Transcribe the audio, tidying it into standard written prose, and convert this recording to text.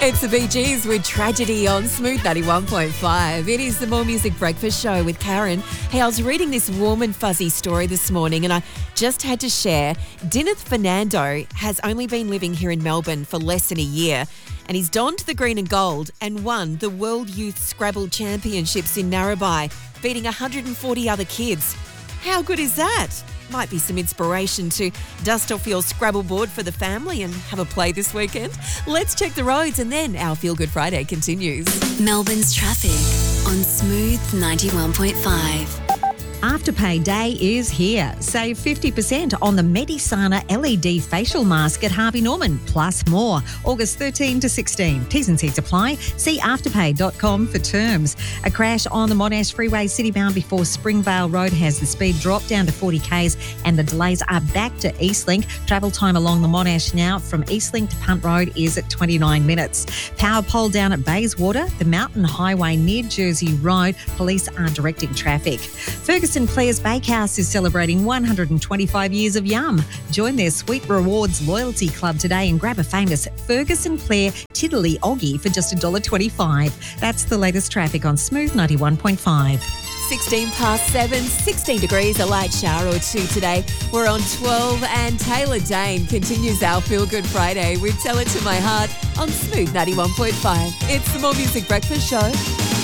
It's the Bee Gees with Tragedy on Smooth 91.5. It is the More Music Breakfast Show with Karen. Hey, I was reading this warm and fuzzy story this morning and I just had to share. Dineth Fernando has only been living here in Melbourne for less than a year and he's donned the green and gold and won the World Youth Scrabble Championships in Narrabri, beating 140 other kids. How good is that? Might be some inspiration to dust off your Scrabble board for the family and have a play this weekend. Let's check the roads and then our Feel Good Friday continues. Melbourne's traffic on Smooth 91.5. Afterpay Day is here. Save 50% on the Medisana LED facial mask at Harvey Norman, plus more. August 13 to 16. T's and C's apply. See afterpay.com for terms. A crash on the Monash Freeway citybound before Springvale Road has the speed dropped down to 40 k's and the delays are back to Eastlink. Travel time along the Monash now from Eastlink to Punt Road is at 29 minutes. Power pole down at Bayswater, the Mountain Highway near Jersey Road. Police are directing traffic. Ferguson Clare's Bakehouse is celebrating 125 years of yum. Join their Sweet Rewards Loyalty Club today and grab a famous Ferguson Clare Tiddly Oggy for just $1.25. That's the latest traffic on Smooth 91.5. 16 past 7, 16 degrees, a light shower or two today. We're on 12 and Taylor Dane continues our Feel Good Friday with Tell It to My Heart on Smooth 91.5. It's the More Music Breakfast Show.